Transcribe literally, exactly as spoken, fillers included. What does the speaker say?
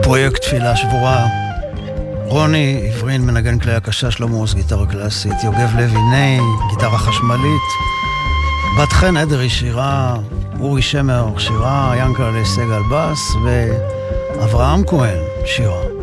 פרויקט תפילה שבורה. רוני עברין מנגן כלי הקשה, שלמה עוז גיטרה קלאסית, יוגב לוי ני גיטרה חשמלית, בת חן אדרי שירה, אורי שמר שירה, ינקלה סגל בס ואברהם כהן שירה.